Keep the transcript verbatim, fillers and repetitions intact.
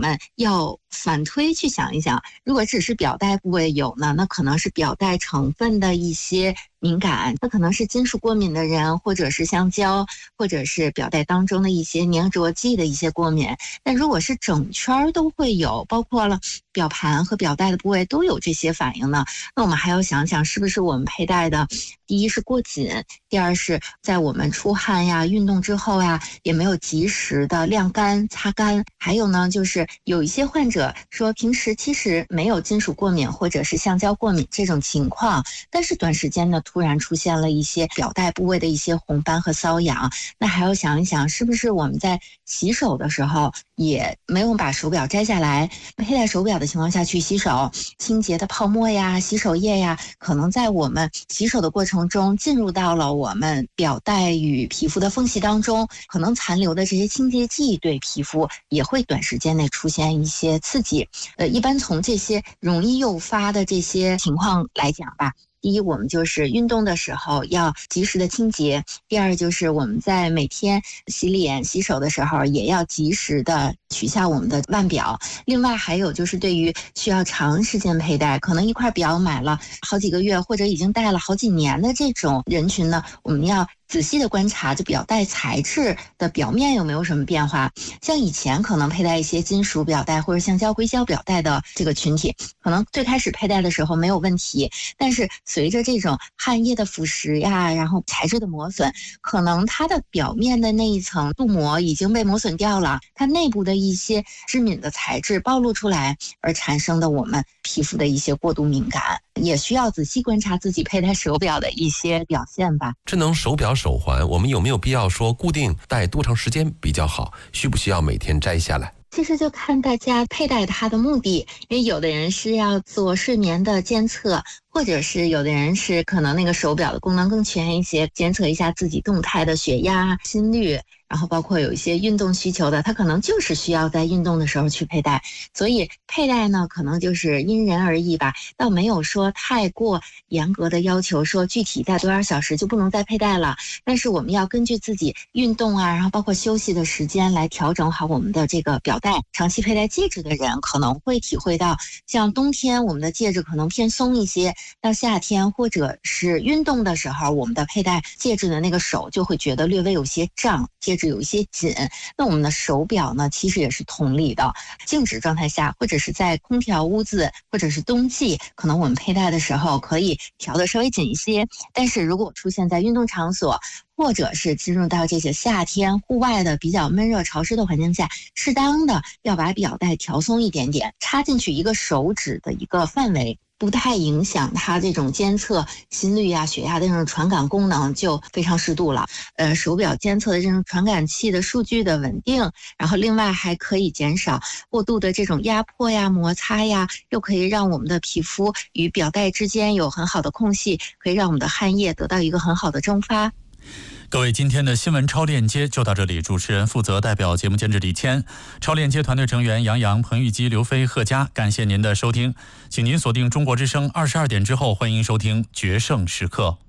们要反推去想一想，如果只是表带部位有呢，那可能是表带成分的一些敏感，那可能是金属过敏的人，或者是橡胶，或者是表带当中的一些粘着剂的一些过敏。但如果是整圈都会有，包括了表盘和表带的部位都有这些反应呢，那我们还要想想是不是我们佩戴的，第一是过紧，第二是在我们出汗呀、运动之后呀，也没有及时的晾干、擦干。还有呢，就是有一些患者说平时其实没有金属过敏或者是橡胶过敏这种情况，但是短时间呢突然出现了一些表带部位的一些红斑和瘙痒，那还要想一想是不是我们在洗手的时候也没有把手表摘下来，佩戴手表的情况下去洗手，清洁的泡沫呀、洗手液呀，可能在我们洗手的过程中进入到了我们表带与皮肤的缝隙当中，可能残留的这些清洁剂对皮肤也会短时间内出现一些刺激。呃，一般从这些容易诱发的这些情况来讲吧，第一，我们就是运动的时候要及时的清洁；第二，就是我们在每天洗脸、洗手的时候也要及时的取下我们的腕表。另外，还有就是对于需要长时间佩戴，可能一块表买了好几个月，或者已经戴了好几年的这种人群呢，我们要仔细的观察这表带材质的表面有没有什么变化。像以前可能佩戴一些金属表带或者橡胶硅胶表带的这个群体，可能最开始佩戴的时候没有问题，但是随着这种汗液的腐蚀呀，然后材质的磨损，可能它的表面的那一层镀膜已经被磨损掉了，它内部的一些致敏的材质暴露出来，而产生的我们皮肤的一些过度敏感，也需要仔细观察自己佩戴手表的一些表现吧。 智能手表手环，我们有没有必要说固定戴多长时间比较好？需不需要每天摘下来？ 其实就看大家佩戴它的目的，因为有的人是要做睡眠的监测，或者是有的人是可能那个手表的功能更全一些，监测一下自己动态的血压、心率，然后包括有一些运动需求的，他可能就是需要在运动的时候去佩戴。所以佩戴呢，可能就是因人而异吧，倒没有说太过严格的要求，说具体戴多少小时就不能再佩戴了。但是我们要根据自己运动啊，然后包括休息的时间来调整好我们的这个表带。长期佩戴戒指的人可能会体会到，像冬天我们的戒指可能偏松一些，到夏天或者是运动的时候，我们的佩戴戒指的那个手就会觉得略微有些胀，戒指有一些紧。那我们的手表呢，其实也是同理的，静止状态下或者是在空调屋子或者是冬季，可能我们佩戴的时候可以调得稍微紧一些，但是如果出现在运动场所或者是进入到这些夏天户外的比较闷热潮湿的环境下，适当的要把表带调松一点点，插进去一个手指的一个范围，不太影响它这种监测心率啊、血压的这种传感功能，就非常适度了。呃，手表监测的这种传感器的数据的稳定，然后另外还可以减少过度的这种压迫呀、摩擦呀，又可以让我们的皮肤与表带之间有很好的空隙，可以让我们的汗液得到一个很好的蒸发。 各位，今天的新闻超链接就到这里，主持人负责代表节目监制李谦，超链接团队成员杨洋、彭玉基、刘飞、贺佳，感谢您的收听，请您锁定中国之声二十二点之后，欢迎收听决胜时刻。